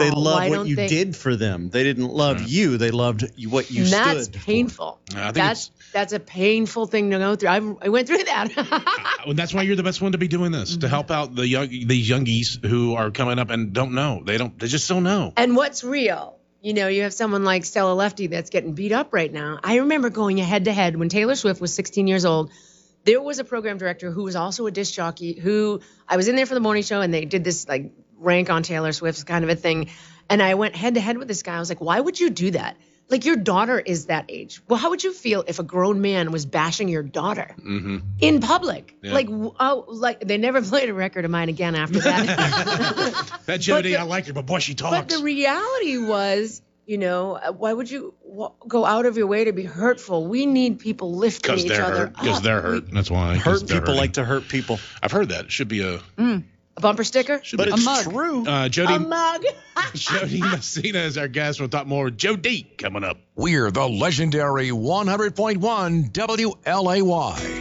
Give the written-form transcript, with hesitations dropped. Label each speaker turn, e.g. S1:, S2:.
S1: They love what you did for them. They didn't love you. They loved what you stood
S2: That's painful. That's a painful thing to go through. I went through that.
S3: That's why you're the best one to be doing this, to help out these youngies who are coming up and don't know. They just don't know.
S2: And what's real? You know, you have someone like Stella Lefty that's getting beat up right now. I remember going head to head when Taylor Swift was 16 years old. There was a program director who was also a disc jockey who I was in there for the morning show, and they did this like rank on Taylor Swift's kind of a thing. And I went head to head with this guy. I was like, why would you do that? Like, your daughter is that age. Well, how would you feel if a grown man was bashing your daughter in public? Yeah. Like they never played a record of mine again after that.
S3: That Jody, I like her, but boy, she talks.
S2: But the reality was, you know, why would you go out of your way to be hurtful? We need people lifting each other up.
S3: Because they're hurt. That's why.
S1: Hurt people like to hurt people.
S3: I've heard that. It should be a
S2: bumper sticker?
S1: But it's true.
S3: Jody,
S2: a mug.
S3: Jody Messina is our guest. We'll talk more Jody coming up.
S4: We're the legendary 100.1 WLAY.